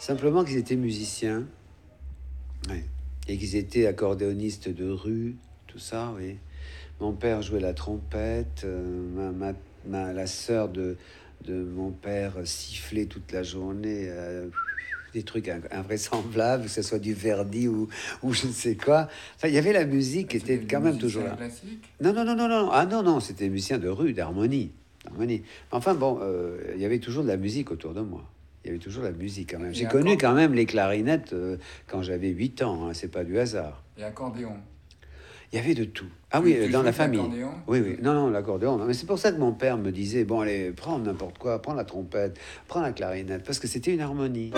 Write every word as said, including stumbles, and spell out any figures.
Simplement qu'ils étaient musiciens. Ouais. Et qu'ils étaient accordéonistes de rue, tout ça, oui. Mon père jouait la trompette, euh, ma, ma, ma- la sœur de, de mon père sifflait toute la journée, euh, des trucs in- invraisemblables, que ce soit du Verdi ou, ou je ne sais quoi. Enfin, il y avait la musique qui était C'était des quand même toujours musiciens là. classiques. Non, non, non, non, non, ah non, non, c'était musicien de rue, d'harmonie. d'harmonie. Enfin bon, euh, il y avait toujours de la musique autour de moi. Il y avait toujours de la musique quand même. Et J'ai connu accor- quand même les clarinettes euh, quand j'avais huit ans, hein, c'est pas du hasard. et accordéon. Il y avait de tout. Ah Tu, oui, euh, tu dans jouais la de famille. l'accordéon? Oui, Tu oui. jouais- Non, non, l'accordéon. Non. Mais c'est pour ça que mon père me disait, bon, allez, prends n'importe quoi, prends la trompette, prends la clarinette, parce que c'était une harmonie.